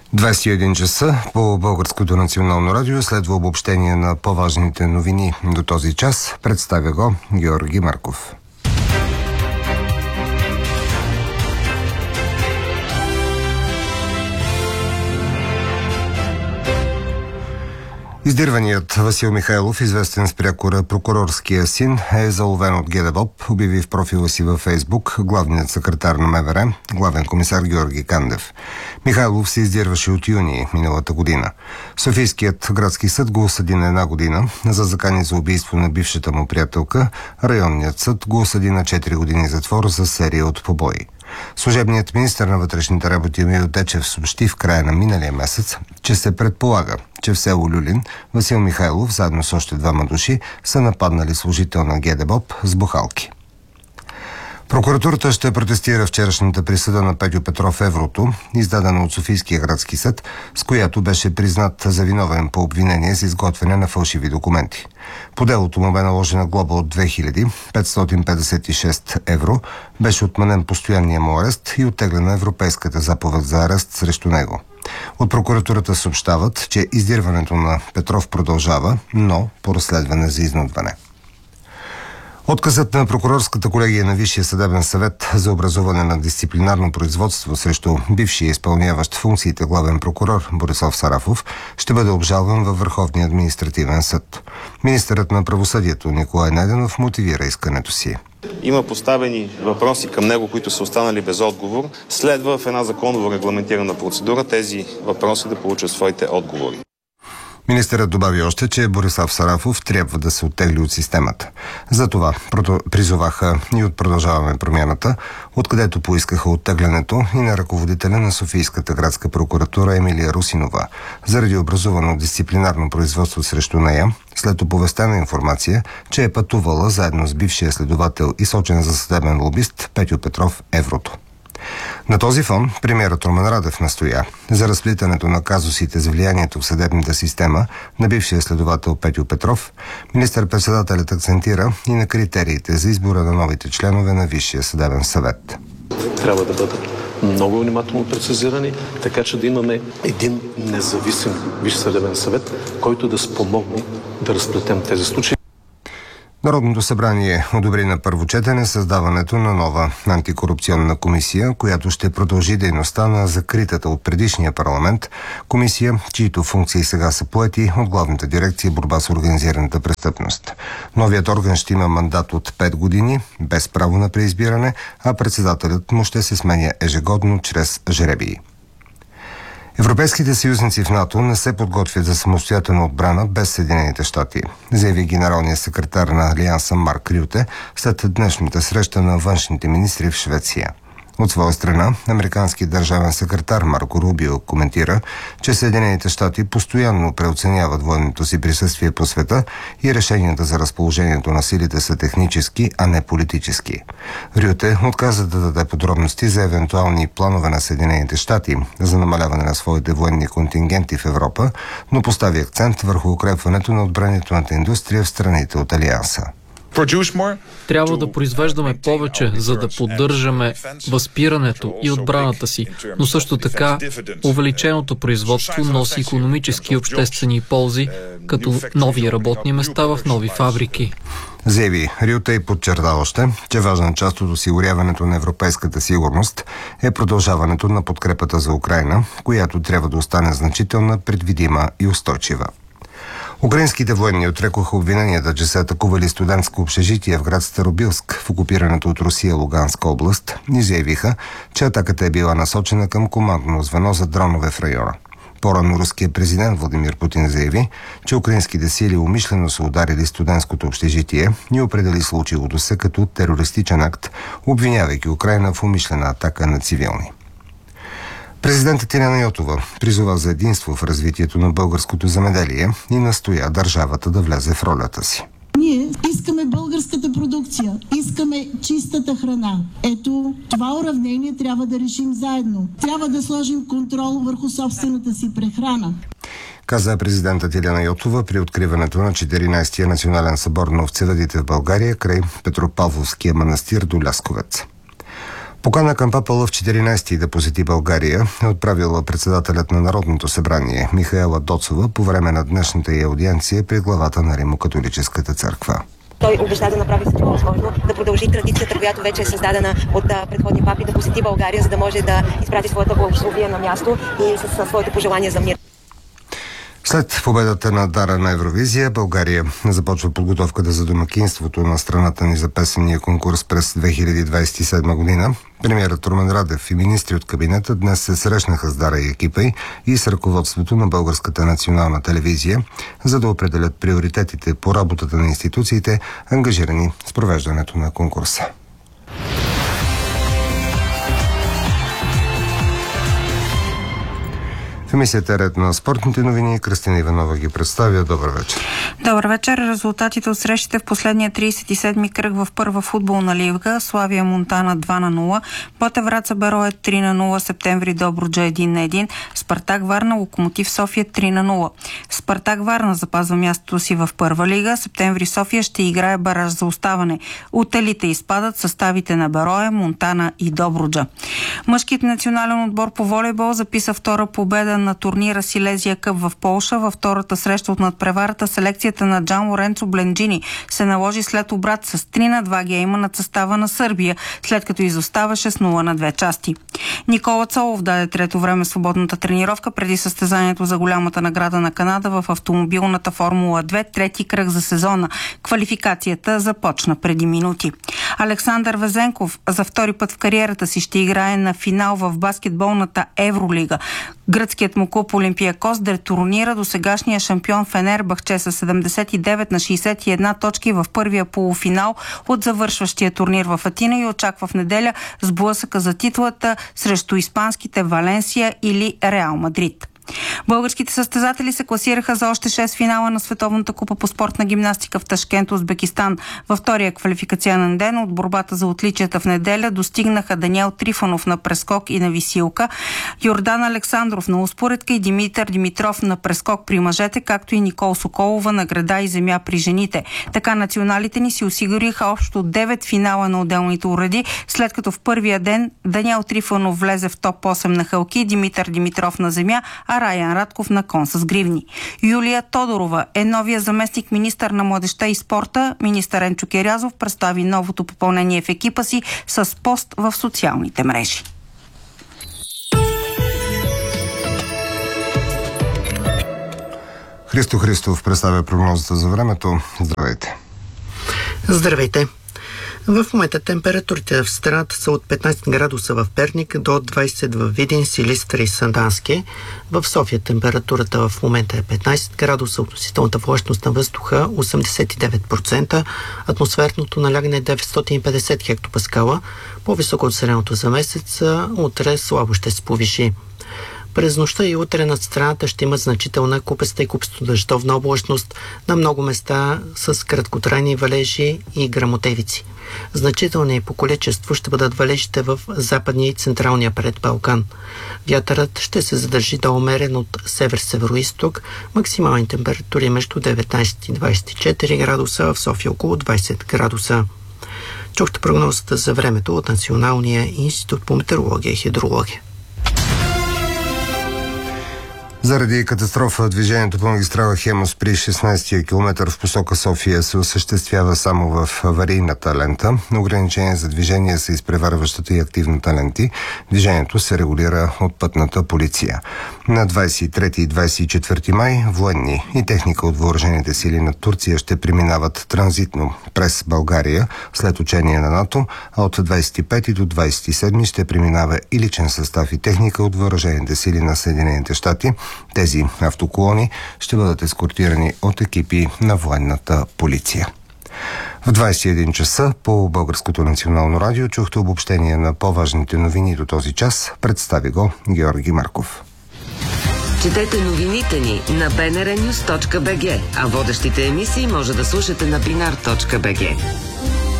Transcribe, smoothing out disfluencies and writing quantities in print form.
21 часа по Българското национално радио следва обобщение на по-важните новини до този час. Представя го Георги Марков. Издирваният Васил Михайлов, известен с прякора прокурорския син, е заловен от ГДБОП, обяви в профила си във Фейсбук главният секретар на МВР, главен комисар Георги Кандев. Михайлов се издирваше от юни миналата година. Софийският градски съд го осъди на 1 година за закани за убийство на бившата му приятелка. Районният съд го осъди на 4 години затвор за серия от побои. Служебният министър на вътрешните работи Емил Дечев съобщи в края на миналия месец, че се предполага, че в село Люлин Васил Михайлов заедно с още 2 души са нападнали служител на ГДБОП с бухалки. Прокуратурата ще протестира вчерашната присъда на Петю Петров Еврото, издадена от Софийския градски съд, с която беше признат за виновен по обвинение за изготвяне на фалшиви документи. По делото му бе наложена глоба от 2556 евро, беше отменен постоянния му арест и оттеглена европейската заповед за арест срещу него. От прокуратурата съобщават, че издирването на Петров продължава, но по разследване за изнудване. Отказът на прокурорската колегия на Висшия съдебен съвет за образуване на дисциплинарно производство срещу бившия изпълняващ функциите главен прокурор Борислав Сарафов ще бъде обжалван във Върховния административен съд. Министърът на правосъдието Николай Найденов мотивира искането си. Има поставени въпроси към него, които са останали без отговор. Следва в една законово регламентирана процедура тези въпроси да получат своите отговори. Министърът добави още, че Борислав Сарафов трябва да се оттегли от системата. Затова призоваха и от Продължаваме промяната, откъдето поискаха оттеглянето и на ръководителя на Софийската градска прокуратура Емилия Русинова, заради образувано дисциплинарно производство срещу нея, след оповестена информация, че е пътувала заедно с бившия следовател и сочен за съдебен лобист Петю Петров Еврото. На този фон премиерът Румен Радев настоя за разплитането на казусите за влиянието в съдебната система на бившия следовател Петю Петров. Министър-председателят акцентира и на критериите за избора на новите членове на Висшия съдебен съвет. Трябва да бъдат много внимателно прецизирани, така че да имаме един независим Висш съдебен съвет, който да спомогне да разплетем тези случаи. Народното събрание одобри на първо четене създаването на нова антикорупционна комисия, която ще продължи дейността на закритата от предишния парламент комисия, чието функции сега са поети от Главната дирекция борба с организираната престъпност. Новият орган ще има мандат от 5 години, без право на преизбиране, а председателят му ще се сменя ежегодно чрез жребии. Европейските съюзници в НАТО не се подготвят за самостоятелна отбрана без Съединените щати, заяви генералният секретар на Алианса Марк Рюте след днешната среща на външните министри в Швеция. От своя страна, американският държавен секретар Марко Рубио коментира, че Съединените щати постоянно преоценяват военното си присъствие по света и решенията за разположението на силите са технически, а не политически. Рюте отказа да даде подробности за евентуални планове на Съединените щати за намаляване на своите военни контингенти в Европа, но постави акцент върху укрепването на отбранителната индустрия в страните от Алианса. Трябва да произвеждаме повече, за да поддържаме възпирането и отбраната си, но също така увеличеното производство носи икономически и обществени ползи, като нови работни места в нови фабрики. Заяви Рюте и подчерта още, че важна част от осигуряването на европейската сигурност е продължаването на подкрепата за Украйна, която трябва да остане значителна, предвидима и устойчива. Украинските военни отрекоха обвиненията, че са атакували студентско общежитие в град Старобилск в окупираната от Русия Луганска област и заявиха, че атаката е била насочена към командно звено за дронове в района. По-рано руският президент Владимир Путин заяви, че украинските сили умишлено са ударили студентското общежитие и определи случилото се като терористичен акт, обвинявайки Украйна в умишлена атака на цивилни. Президентът Ирена Йотова призова за единство в развитието на българското земеделие и настоя държавата да влезе в ролята си. Ние искаме българската продукция, искаме чистата храна. Ето, това уравнение трябва да решим заедно. Трябва да сложим контрол върху собствената си прехрана. Каза президентът Ирена Йотова при откриването на 14-тия национален събор на овцевъдите в България край Петропавловския манастир до Лясковец. Покана към Папа Лъв 14 да посети България е отправила председателят на Народното събрание Михаела Доцова по време на днешната й аудиенция при главата на Римокатолическата църква. Той обеща да направи всичко възможно, да продължи традицията, която вече е създадена от предходни папи, да посети България, за да може да изпрати своята благословие на място и със своето пожелание за мир. След победата на Дара на Евровизия, България започва подготовката за домакинството на страната ни за песенния конкурс през 2027 година. Премиерът Румен Радев и министри от кабинета днес се срещнаха с Дара и екипа и с ръководството на Българската национална телевизия, за да определят приоритетите по работата на институциите, ангажирани с провеждането на конкурса. В емисията Ред на спортните новини Кристина Иванова ги представя. Добър вечер. Добър вечер. Резултатите от срещите в последния 37-ми кръг в първа футболна лига: Славия Монтана 2-0, Ботев Враца Берое 3-0, Септември Добруджа 1-1, Спартак Варна Локомотив София 3-0. Спартак Варна запазва мястото си в първа лига, Септември София ще играе бараж за оставане. От елите изпадат съставите на Берое, Монтана и Добруджа. Мъжкият национален отбор по волейбол записа втора победа на турнира Силезия Къп в Полша. Във втората среща от надпреварата селекцията на Джан Лоренцо Бленджини се наложи след обрат с 3-2 гейма над състава на Сърбия, след като изоставаше с 0-2 части. Никола Цолов даде трето време свободната тренировка преди състезанието за голямата награда на Канада в автомобилната Формула 2, трети кръг за сезона. Квалификацията започна преди минути. Александър Везенков за втори път в кариерата си ще играе на финал в баскетболната Евролига. Гръцкият му клуб Олимпиакос детронира до сегашния шампион Фенербахче с 79 на 61 точки в първия полуфинал от завършващия турнир в Атина и очаква в неделя сблъсъка за титлата срещу испанските Валенсия или Реал Мадрид. Българските състезатели се класираха за още 6 финала на Световната купа по спортна гимнастика в Ташкент, Узбекистан. Във втория квалификационен ден от борбата за отличията в неделя достигнаха Даниел Трифонов на прескок и на висилка, Йордан Александров на успоредка и Димитър Димитров на прескок при мъжете, както и Никол Соколова на греда и земя при жените. Така националите ни си осигуриха общо 9 финала на отделните уреди, след като в първия ден Даниел Трифонов влезе в топ 8 на хълки, Димитър Димитров на земя, а Раян Радков на кон с гривни. Юлия Тодорова е новия заместник министър на младежта и спорта. Министър Енчо Кирязов представи новото попълнение в екипа си с пост в социалните мрежи. Христо Христов представя прогнозата за времето. Здравейте! Здравейте! В момента температурите в страната са от 15 градуса в Перник до 20 в Видин, Силистра и Сандански. В София температурата в момента е 15 градуса, относителната влажност на въздуха 89%, атмосферното налягане е 950 хектопаскала, по-високо от средното за месец, утре слабо ще се повиши. През нощта и утре над страната ще има значителна купеста и купесто-дъждовна облачност на много места с краткотрайни валежи и гръмотевици. Значителни по количество ще бъдат валежите в западния и централния предбалкан. Вятърът ще се задържи до умерен от север-североизток, максимални температури между 19 и 24 градуса, в София около 20 градуса. Чухте прогнозата за времето от Националния институт по метеорология и хидрология. Заради катастрофа движението по магистрала Хемус при 16-я километър в посока София се осъществява само в аварийната лента. Ограничения за движение са изпреварващата и активната ленти. Движението се регулира от пътната полиция. На 23 и 24 май военни и техника от въоръжените сили на Турция ще преминават транзитно през България след учение на НАТО, а от 25 до 27 ще преминава и личен състав и техника от въоръжените сили на Съединените щати. Тези автоколони ще бъдат ескортирани от екипи на военната полиция. В 21 часа по Българското национално радио чухте обобщение на по-важните новини до този час. Представи го Георги Марков. Четете новините ни на bnrnews.bg, а водещите емисии може да слушате на binar.bg.